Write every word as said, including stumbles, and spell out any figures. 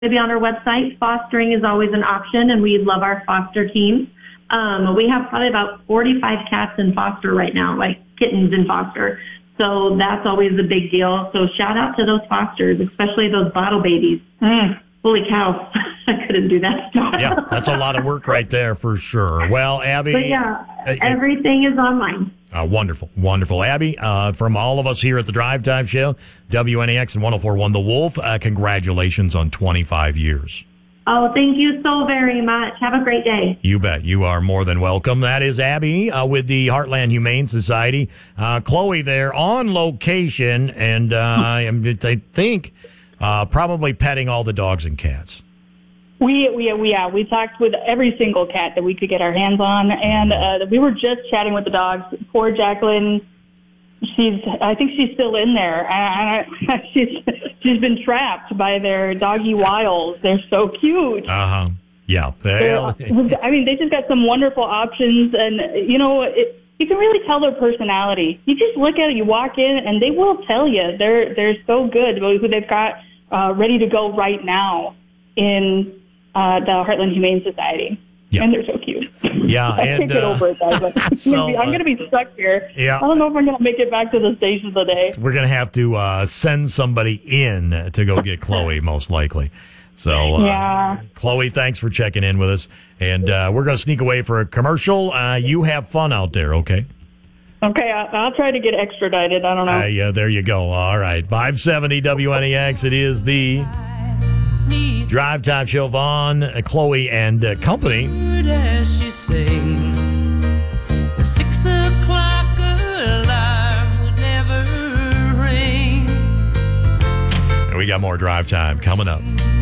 to be on our website. Fostering is always an option, and we love our foster teams. Um, we have probably about forty-five cats in foster right now, like kittens in foster. So that's always a big deal. So shout out to those fosters, especially those bottle babies. Mm, holy cow. I couldn't do that. Yeah, that's a lot of work right there for sure. Well, Abby. But yeah, uh, everything is online. Uh, wonderful, wonderful. Abby, uh, from all of us here at the Drive Time Show, W N E X and one oh four point one The Wolf, uh, congratulations on twenty-five years. Oh, thank you so very much. Have a great day. You bet. You are more than welcome. That is Abby uh, with the Heartland Humane Society. Uh, Chloe there on location, and uh, I think uh, probably petting all the dogs and cats. We, we, we, yeah, we talked with every single cat that we could get our hands on, and uh, we were just chatting with the dogs. Poor Jacqueline, she's, I think she's still in there. And I, she's, she's been trapped by their doggy wiles. They're so cute. Uh huh. Yeah. I mean, they just got some wonderful options, and you know, it, you can really tell their personality. You just look at it, you walk in, and they will tell you. They're they're so good. Who they've got uh, ready to go right now in. Uh, the Heartland Humane Society. Yeah. And they're so cute. Yeah. I and, can't get uh, over it, guys. But so, I'm going to be stuck here. Yeah. I don't know if I'm going to make it back to the station today. We're going to have to uh, send somebody in to go get Chloe, most likely. So, uh, yeah. Chloe, thanks for checking in with us. And uh, we're going to sneak away for a commercial. Uh, you have fun out there, okay? Okay, I, I'll try to get extradited. I don't know. Uh, yeah, there you go. All right. five seventy W N E X. It is the Drive Time Show. Vaughn, uh, Chloe, and uh, company. As she sings, the six o'clock alarm would never ring. And we got more Drive Time coming up.